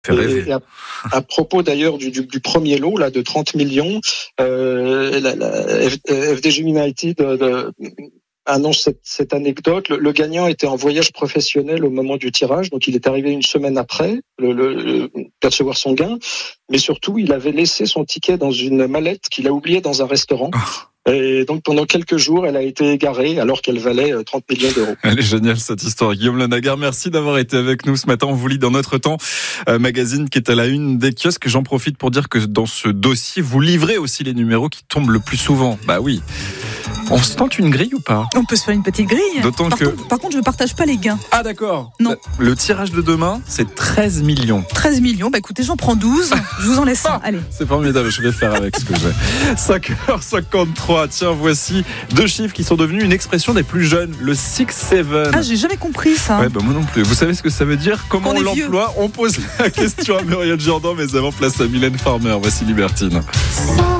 Fait rêver. Et à propos d'ailleurs du premier lot là de 30 millions, la FDJ United annonce cette anecdote. Le gagnant était en voyage professionnel au moment du tirage, donc il est arrivé une semaine après percevoir son gain, mais surtout il avait laissé son ticket dans une mallette qu'il a oubliée dans un restaurant. Et donc pendant quelques jours, elle a été égarée alors qu'elle valait 30 millions d'euros. Elle est géniale cette histoire. Guillaume Lanagar, merci d'avoir été avec nous ce matin. On vous lit dans Notre Temps, magazine qui est à la une des kiosques. J'en profite pour dire que dans ce dossier, vous livrez aussi les numéros qui tombent le plus souvent. Bah oui. On se tente une grille ou pas ? On peut se faire une petite grille. Par contre, je ne partage pas les gains. Ah d'accord. Non. Le tirage de demain, c'est 13 millions. 13 millions, bah écoutez, j'en prends 12. Je vous en laisse un. Allez. C'est formidable, je vais faire avec ce que j'ai. 5h53, tiens, voici deux chiffres qui sont devenus une expression des plus jeunes. Le 6-7. Ah, j'ai jamais compris ça. Ouais, bah moi non plus. Vous savez ce que ça veut dire ? Comment on l'emploie ? On pose la question à Muriel Jourdan, mais avant, place à Mylène Farmer. Voici Libertine.